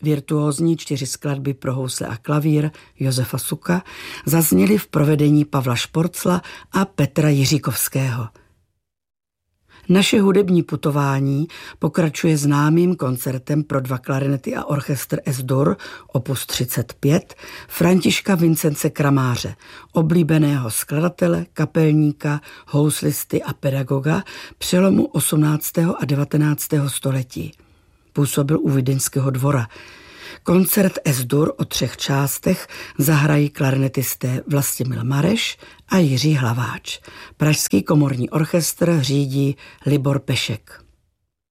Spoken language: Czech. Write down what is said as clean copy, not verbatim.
Virtuózní 4 skladby pro housle a klavír Josefa Suka zazněly v provedení Pavla Šporcla a Petra Jiříkovského. Naše hudební putování pokračuje známým koncertem pro 2 klarinety a orchestr S-dur opus 35 Františka Vincence Kramáře, oblíbeného skladatele, kapelníka, houslisty a pedagoga přelomu 18. a 19. století. Působil u Vídeňského dvora. Koncert S-dur o 3 částech zahrají klarinetisté Vlastimil Mareš a Jiří Hlaváč. Pražský komorní orchestr řídí Libor Pešek.